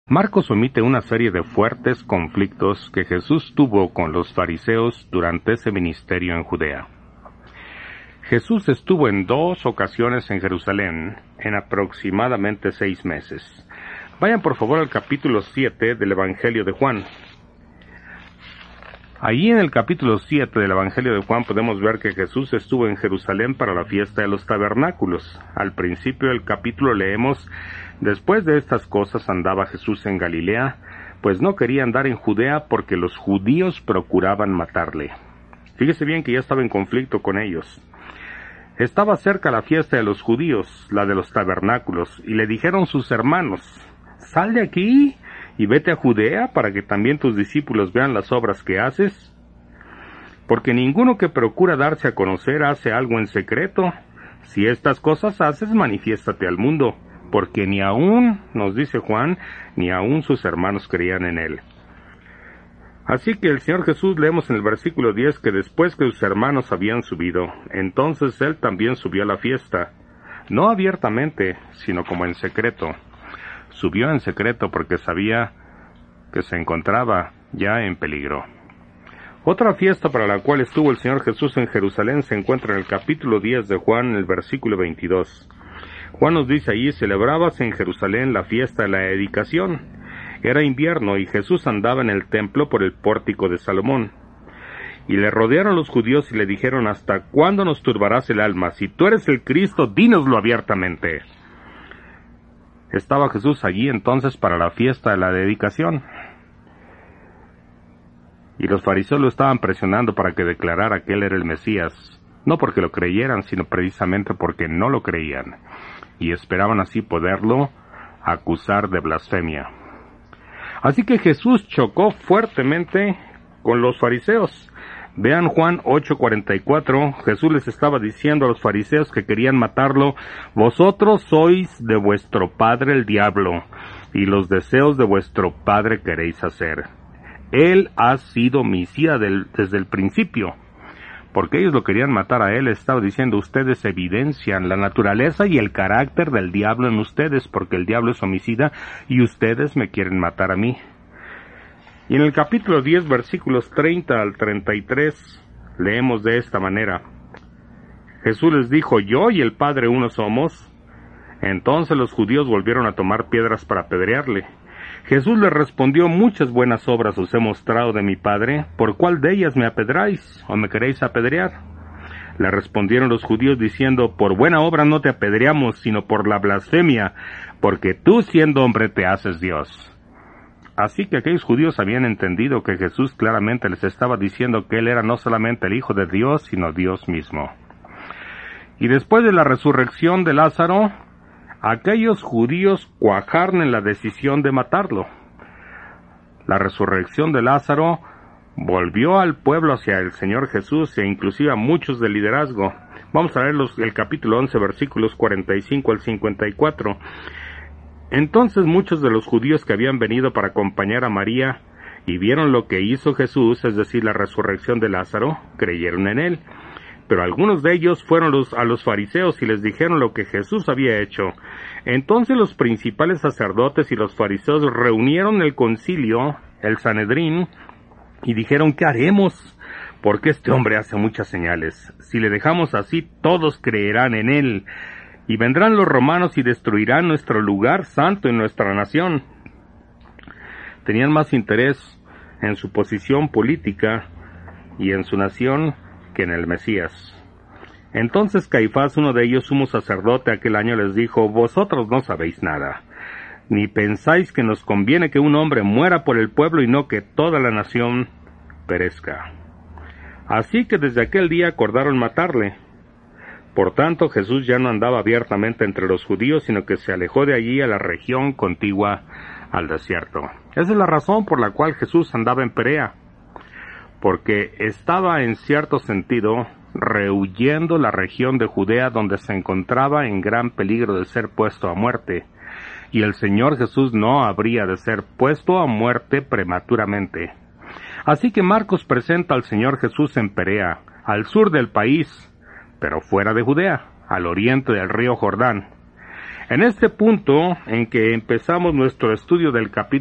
Marcos omite una serie de fuertes conflictos que Jesús tuvo con los fariseos durante ese ministerio en Judea. Jesús estuvo en 2 ocasiones en Jerusalén en aproximadamente 6 meses. Vayan por favor al capítulo 7 del Evangelio de Juan. Allí en el capítulo 7 del Evangelio de Juan podemos ver que Jesús estuvo en Jerusalén para la fiesta de los tabernáculos. Al principio del capítulo leemos: después de estas cosas andaba Jesús en Galilea, pues no quería andar en Judea porque los judíos procuraban matarle. Fíjese bien que ya estaba en conflicto con ellos. Estaba cerca la fiesta de los judíos, la de los tabernáculos, y le dijeron sus hermanos: sal de aquí y vete a Judea para que también tus discípulos vean las obras que haces. Porque ninguno que procura darse a conocer hace algo en secreto. Si estas cosas haces, manifiéstate al mundo, porque ni aún, nos dice Juan, ni aún sus hermanos creían en él. Así que el Señor Jesús leemos en el versículo 10 que después que sus hermanos habían subido, entonces él también subió a la fiesta, no abiertamente, sino como en secreto. Subió en secreto porque sabía que se encontraba ya en peligro. Otra fiesta para la cual estuvo el Señor Jesús en Jerusalén se encuentra en el capítulo 10 de Juan, en el versículo 22. Juan nos dice allí: celebrábase en Jerusalén la fiesta de la dedicación. Era invierno y Jesús andaba en el templo por el pórtico de Salomón. Y le rodearon los judíos y le dijeron: ¿hasta cuándo nos turbarás el alma? Si tú eres el Cristo, dínoslo abiertamente. Estaba Jesús allí entonces para la fiesta de la dedicación. Y los fariseos lo estaban presionando para que declarara que él era el Mesías, no porque lo creyeran, sino precisamente porque no lo creían, y esperaban así poderlo acusar de blasfemia. Así que Jesús chocó fuertemente con los fariseos. Vean Juan 8:44, Jesús les estaba diciendo a los fariseos que querían matarlo: vosotros sois de vuestro padre el diablo, y los deseos de vuestro padre queréis hacer. Él ha sido homicida desde el principio. Porque ellos lo querían matar a él, estaba diciendo: ustedes evidencian la naturaleza y el carácter del diablo en ustedes, porque el diablo es homicida y ustedes me quieren matar a mí. Y en el capítulo 10, versículos 30 al 33, leemos de esta manera: Jesús les dijo: yo y el Padre uno somos. Entonces los judíos volvieron a tomar piedras para apedrearle. Jesús les respondió: muchas buenas obras os he mostrado de mi Padre, ¿por cuál de ellas me apedráis o me queréis apedrear? Le respondieron los judíos diciendo: por buena obra no te apedreamos, sino por la blasfemia, porque tú siendo hombre te haces Dios. Así que aquellos judíos habían entendido que Jesús claramente les estaba diciendo que él era no solamente el Hijo de Dios, sino Dios mismo. Y después de la resurrección de Lázaro, aquellos judíos cuajaron en la decisión de matarlo. La resurrección de Lázaro volvió al pueblo hacia el Señor Jesús e inclusive a muchos del liderazgo. Vamos a leer el capítulo 11, versículos 45 al 54. Entonces muchos de los judíos que habían venido para acompañar a María y vieron lo que hizo Jesús, es decir, la resurrección de Lázaro, creyeron en él. Pero algunos de ellos fueron a los fariseos y les dijeron lo que Jesús había hecho. Entonces los principales sacerdotes y los fariseos reunieron el concilio, el Sanedrín, y dijeron: ¿qué haremos? Porque este hombre hace muchas señales. Si le dejamos así, todos creerán en él. Y vendrán los romanos y destruirán nuestro lugar santo en nuestra nación. Tenían más interés en su posición política y en su nación que en el Mesías. Entonces Caifás, uno de ellos, sumo sacerdote, aquel año les dijo: vosotros no sabéis nada, ni pensáis que nos conviene que un hombre muera por el pueblo y no que toda la nación perezca. Así que desde aquel día acordaron matarle. Por tanto, Jesús ya no andaba abiertamente entre los judíos, sino que se alejó de allí a la región contigua al desierto. Esa es la razón por la cual Jesús andaba en Perea, porque estaba en cierto sentido rehuyendo la región de Judea, donde se encontraba en gran peligro de ser puesto a muerte, y el Señor Jesús no habría de ser puesto a muerte prematuramente. Así que Marcos presenta al Señor Jesús en Perea, al sur del país, pero fuera de Judea, al oriente del río Jordán. En este punto en que empezamos nuestro estudio del capítulo